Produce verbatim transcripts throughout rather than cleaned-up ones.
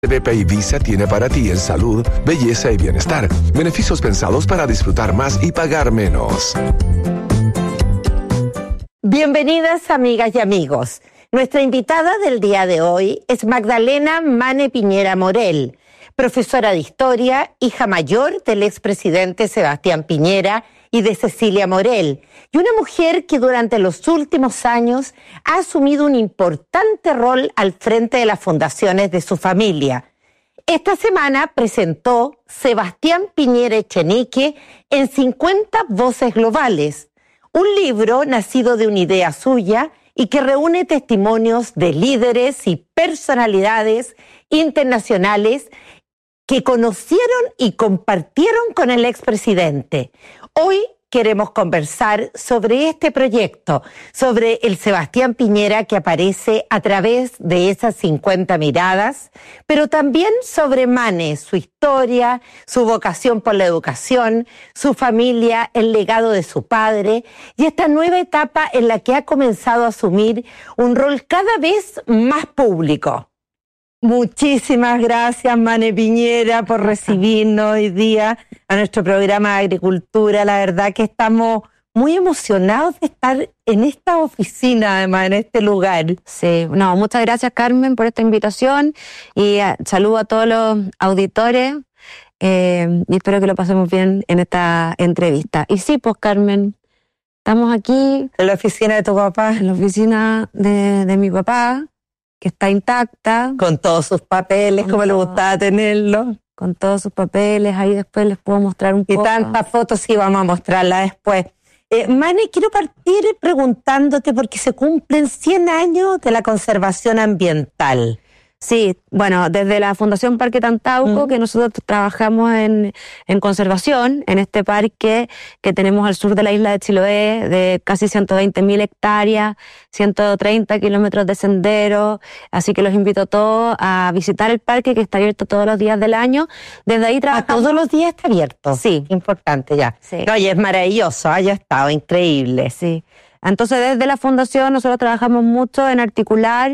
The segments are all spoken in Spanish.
B P I Visa tiene para ti en salud, belleza y bienestar. Beneficios pensados para disfrutar más y pagar menos. Bienvenidas, amigas y amigos. Nuestra invitada del día de hoy es Magdalena Mane Piñera Morel, profesora de Historia, hija mayor del expresidente Sebastián Piñera y de Cecilia Morel, y una mujer que durante los últimos años ha asumido un importante rol al frente de las fundaciones de su familia. Esta semana presentó Sebastián Piñera Echenique en cincuenta Voces Globales, un libro nacido de una idea suya y que reúne testimonios de líderes y personalidades internacionales que conocieron y compartieron con el expresidente. Hoy queremos conversar sobre este proyecto, sobre el Sebastián Piñera que aparece a través de esas cincuenta miradas, pero también sobre Mane, su historia, su vocación por la educación, su familia, el legado de su padre y esta nueva etapa en la que ha comenzado a asumir un rol cada vez más público. Muchísimas gracias, Mane Piñera, por recibirnos hoy día a nuestro programa de Agricultura. La verdad que estamos muy emocionados de estar en esta oficina, además, en este lugar. Sí, no, muchas gracias, Carmen, por esta invitación y uh, saludo a todos los auditores eh, y espero que lo pasemos bien en esta entrevista. Y sí, pues, Carmen, estamos aquí. En la oficina de tu papá. En la oficina de, de mi papá, que está intacta. Con todos sus papeles, como le gustaba tenerlos. Con todos sus papeles, ahí después les puedo mostrar un poco. Y tantas fotos, sí, vamos a mostrarlas después. Eh, Mane, quiero partir preguntándote porque se cumplen cien años de la conservación ambiental. Sí, bueno, desde la Fundación Parque Tantauco, mm. que nosotros trabajamos en, en conservación, en este parque que tenemos al sur de la isla de Chiloé, de casi ciento veinte mil hectáreas, ciento treinta kilómetros de sendero, así que los invito a todos a visitar el parque que está abierto todos los días del año. Desde ahí trabajamos. ¿A todos los días está abierto? Sí. Importante ya. Sí. Oye, es maravilloso, haya estado increíble. Sí. Entonces, desde la Fundación nosotros trabajamos mucho en articular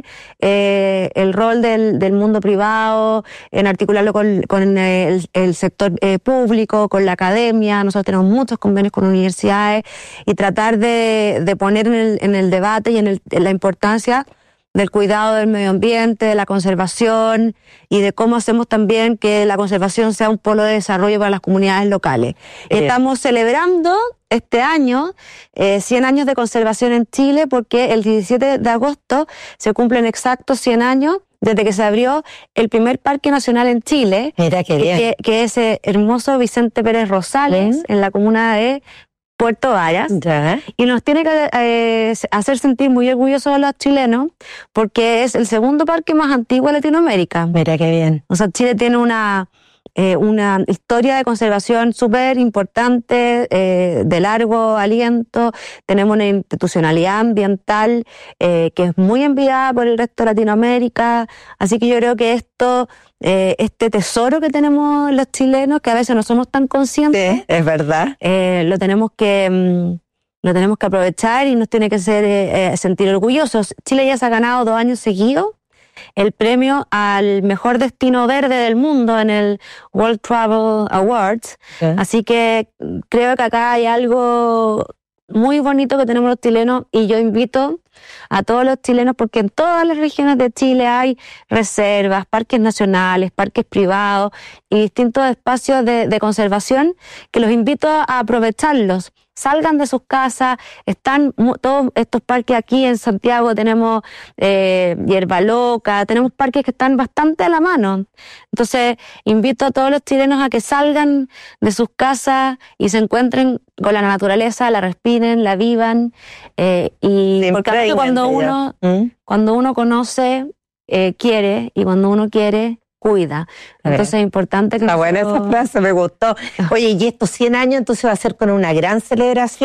eh, el rol del, del mundo privado, en articularlo con, con el, el sector eh, público, con la academia. Nosotros tenemos muchos convenios con universidades y tratar de, de poner en el, en el debate y en, el, en la importancia del cuidado del medio ambiente, de la conservación y de cómo hacemos también que la conservación sea un polo de desarrollo para las comunidades locales. Eh. Estamos celebrando este año eh, cien años de conservación en Chile porque el diecisiete de agosto se cumplen exactos cien años desde que se abrió el primer parque nacional en Chile. Mira qué bien. Que, que es el hermoso Vicente Pérez Rosales, ¿sí? En la comuna de Puerto Varas, ya. Y nos tiene que eh, hacer sentir muy orgullosos a los chilenos porque es el segundo parque más antiguo de Latinoamérica. Mira qué bien. O sea, Chile tiene una eh, una historia de conservación súper importante, eh, de largo aliento. Tenemos una institucionalidad ambiental eh, que es muy envidiada por el resto de Latinoamérica. Así que yo creo que esto... Eh, este tesoro que tenemos los chilenos, que a veces no somos tan conscientes, sí, es verdad, eh, lo tenemos que mm, lo tenemos que aprovechar y nos tiene que hacer eh, sentir orgullosos. Chile ya se ha ganado dos años seguidos el premio al mejor destino verde del mundo en el World Travel Awards, sí. Así que creo que acá hay algo muy bonito que tenemos los chilenos y yo invito a todos los chilenos porque en todas las regiones de Chile hay reservas, parques nacionales, parques privados y distintos espacios de, de conservación que los invito a aprovecharlos. Salgan de sus casas, están todos estos parques aquí en Santiago, tenemos eh, Hierba Loca, tenemos parques que están bastante a la mano. Entonces, invito a todos los chilenos a que salgan de sus casas y se encuentren con la naturaleza, la respiren, la vivan, eh, y sí, porque cuando uno, ¿Mm? cuando uno conoce, eh, quiere, y cuando uno quiere, cuida. Entonces es importante que... Está nosotros... buena esa frase, me gustó. Oye, ¿y estos cien años entonces va a ser con una gran celebración?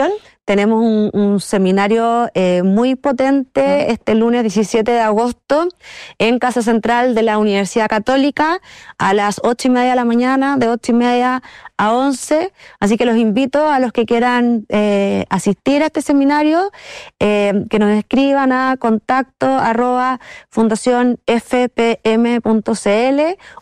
tenemos un, un seminario eh, muy potente este lunes diecisiete de agosto en Casa Central de la Universidad Católica a las ocho y media de la mañana, de ocho y media a once. Así que los invito a los que quieran eh, asistir a este seminario, eh, que nos escriban a contacto arroba fundación f p m punto c l